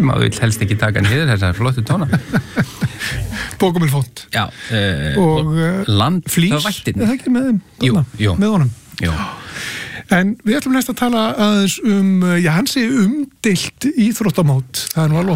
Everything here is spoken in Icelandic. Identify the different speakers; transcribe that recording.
Speaker 1: maður vill helst ekki taka niður þessar flottu tóna.
Speaker 2: Bókamilfont.
Speaker 1: Já,
Speaker 2: og
Speaker 1: landvættirnir.
Speaker 2: Það ekki með þeim?
Speaker 1: Jú.
Speaker 2: Með honum?
Speaker 1: Jú.
Speaker 2: En við ætlum næst að tala aðeins já, hann sé umdeilt íþróttamót. Það nú alveg